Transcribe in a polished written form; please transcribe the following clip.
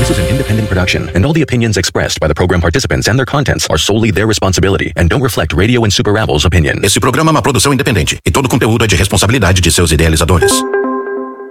This is an independent production, and all the opinions expressed by the program participants and their contents are solely their responsibility and don't reflect Radio and Super Rebels' opinion. Esse programa é uma produção independente e todo conteúdo é de responsabilidade de seus idealizadores.